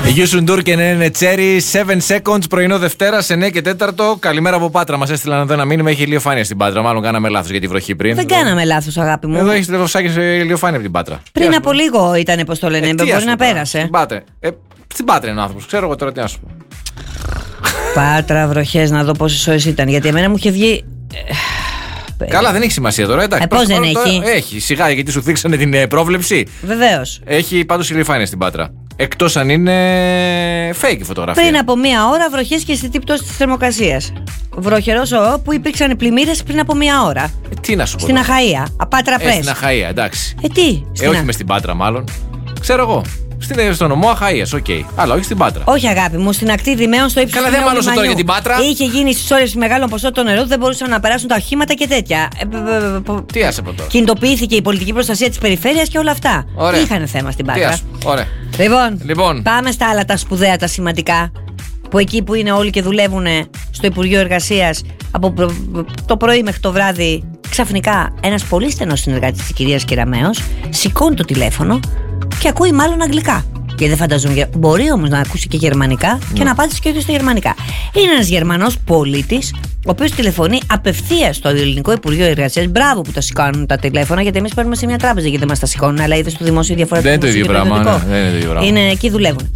Γιούσουν Ντούρ και Νένε Τσέρι, 7 seconds, πρωινό Δευτέρα, 9 και 4. Καλημέρα από Πάτρα. Μας έστειλαν εδώ ένα μήνυμα. Έχει ηλιοφάνεια στην Πάτρα. Μάλλον κάναμε λάθος για τη βροχή πριν. Δεν κάναμε λάθος, αγάπη μου. Εδώ έχει τηλεφωσάκι σε ηλιοφάνεια από την Πάτρα. Πριν από λίγο ήταν, πώς το λένε, μπορεί να πέρασε. Στην Πάτρα είναι ο άνθρωπος. Ξέρω εγώ τώρα τι να σου πω. Πάτρα, βροχές, να δω πόσες ώρες ήταν. Γιατί εμένα μου είχε βγει. Καλά, δεν έχει σημασία τώρα. Εντάξει, πώς δεν έχει. Έχει, σιγά, γιατί σου δείξανε την πρόβλεψη. Βεβαίως. Έχει πάντως ηλιοφάνεια στην Πάτρα. Εκτός αν είναι fake η φωτογραφία. Πριν από μία ώρα, βροχές και αισθητή πτώση της θερμοκρασίας. Βροχερός που υπήρξαν πλημμύρες πριν από μία ώρα. Τι να σου πω. Στην Αχαΐα. Πάτρα Πρέσ. Στην Αχαΐα, εντάξει. Τι. Όχι με στην Πάτρα, μάλλον. Ξέρω εγώ. Στο νομό Αχαΐας, οκ. Αλλά όχι στην Πάτρα. Όχι, αγάπη μου, στην ακτή Δημαίων στο ύψος. Καλά, δεν μάλλον τώρα για την Πάτρα. Είχε γίνει στις ώρες μεγάλων ποσότητων νερού, δεν μπορούσαν να περάσουν τα οχήματα και τέτοια. Τι άσε από τώρα. Κινητοποιήθηκε η πολιτική προστασία της περιφέρειας και όλα αυτά. Ωραία. Είχαν θέμα στην Πάτρα. Ωραία. Λοιπόν, πάμε στα άλλα τα σπουδαία, τα σημαντικά. Που εκεί που είναι όλοι και δουλεύουν στο Υπουργείο Εργασίας από το πρωί μέχρι το βράδυ, ξαφνικά ένας πολύ στενός συνεργάτης της κυρίας Κεραμέως σηκώνει το τηλέφωνο και ακούει μάλλον αγγλικά. Γιατί δεν φανταζόμουν. Μπορεί όμως να ακούσει και γερμανικά και να απάντησε και όχι στα γερμανικά. Είναι ένας Γερμανός πολίτης, ο οποίος τηλεφωνεί απευθείας στο Ελληνικό Υπουργείο Εργασίας. Μπράβο που τα σηκώνουν τα τηλέφωνα, γιατί εμείς παίρνουμε σε μια τράπεζα γιατί δεν μας τα σηκώνουν. Αλλά είδες στο δημόσιο διαφορετικό. Δεν είναι το ίδιο πράγμα. Είναι εκεί δουλεύουν.